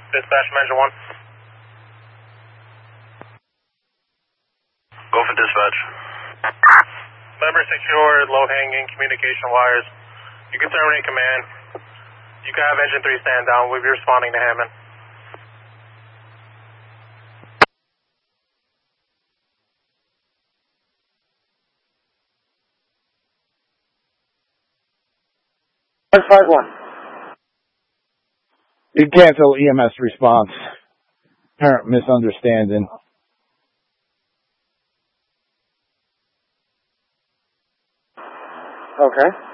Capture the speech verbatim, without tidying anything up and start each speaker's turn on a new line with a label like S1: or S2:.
S1: Dispatch from engine one.
S2: Go for dispatch.
S1: Member secured, low-hanging communication wires. You can terminate command. You can have engine three stand down. We'll be responding to Hammond.
S3: one five one.
S4: You cancel E M S response. Apparent misunderstanding.
S3: Okay.